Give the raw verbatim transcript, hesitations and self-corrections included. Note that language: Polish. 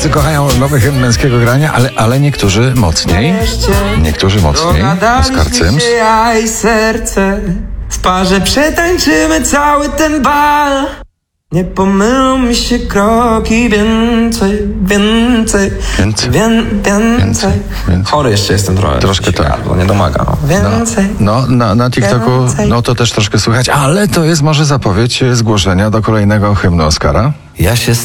wszyscy kochają nowy hymn męskiego grania, ale, ale niektórzy mocniej. Niektórzy mocniej. Oskar Cyms. Ja i serce. W parze przetańczymy cały ten bal. Nie pomylą mi się kroki. Więcej, więcej, Więcej, wię, więcej. więcej, więcej. Chory jeszcze jestem trochę. Troszkę tak. Bo nie domaga. No. Więcej. No, na, na TikToku Więcej. no to też troszkę słychać, ale to jest może zapowiedź zgłoszenia do kolejnego hymnu Oskara. Ja się